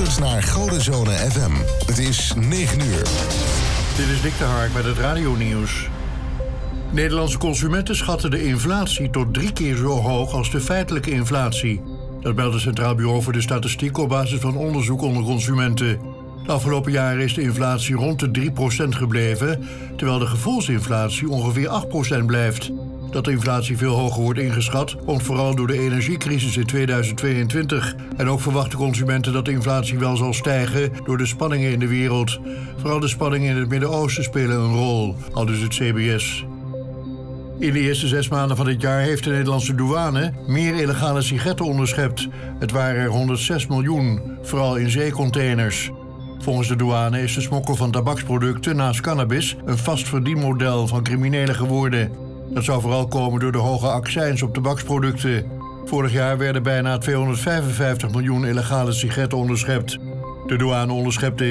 luistert naar Godenzone FM. Het is 9 uur. Dit is Dick de Hark met het radionieuws. Nederlandse consumenten schatten de inflatie tot 3 keer zo hoog als de feitelijke inflatie. Dat meldt het Centraal Bureau voor de Statistiek op basis van onderzoek onder consumenten. De afgelopen jaren is de inflatie rond de 3% gebleven, terwijl de gevoelsinflatie ongeveer 8% blijft. Dat de inflatie veel hoger wordt ingeschat, komt vooral door de energiecrisis in 2022. En ook verwachten consumenten dat de inflatie wel zal stijgen door de spanningen in de wereld. Vooral de spanningen in het Midden-Oosten spelen een rol, aldus het CBS. In de eerste 6 maanden van dit jaar heeft de Nederlandse douane meer illegale sigaretten onderschept. Het waren er 106 miljoen, vooral in zeecontainers. Volgens de douane is de smokkel van tabaksproducten naast cannabis een vast verdienmodel van criminelen geworden. Dat zou vooral komen door de hoge accijns op tabaksproducten. Vorig jaar werden bijna 255 miljoen illegale sigaretten onderschept. De douane onderschepte